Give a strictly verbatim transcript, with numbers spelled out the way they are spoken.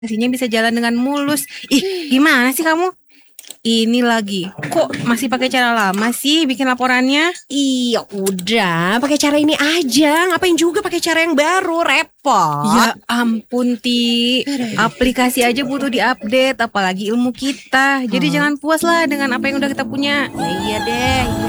Aplikasinya bisa jalan dengan mulus. Ih, gimana sih kamu? Ini lagi, kok masih pakai cara lama sih bikin laporannya? Iya udah, pakai cara ini aja. Ngapain juga pakai cara yang baru, repot. Ya ampun Ti, aplikasi aja butuh diupdate, apalagi ilmu kita. Jadi Hmm. jangan puas lah dengan apa yang udah kita punya. Ya iya deh, iya.